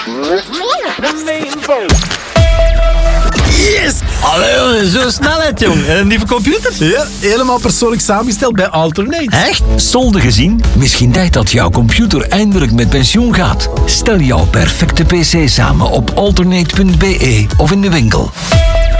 Yes! Allee, zo snelheid, jong. Een nieuwe computer? Ja, helemaal persoonlijk samengesteld bij Alternate. Echt? Solde gezien? Misschien tijd dat jouw computer eindelijk met pensioen gaat. Stel jouw perfecte PC samen op alternate.be of in de winkel.